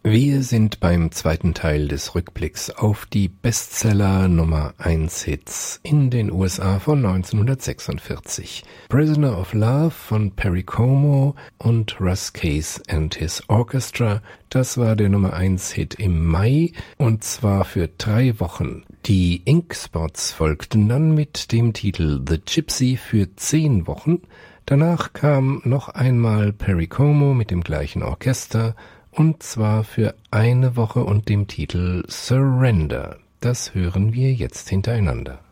Wir sind beim zweiten Teil des Rückblicks auf die Bestseller Nummer 1 Hits in den USA von 1946. Prisoner of Love von Perry Como und Russ Case and His Orchestra. Das war der Nummer 1 Hit im Mai und zwar für 3 Wochen. Die Ink Spots folgten dann mit dem Titel The Gypsy für 10 Wochen. Danach kam noch einmal Perry Como mit dem gleichen Orchester und zwar für 1 Woche und dem Titel Surrender. Das hören wir jetzt hintereinander.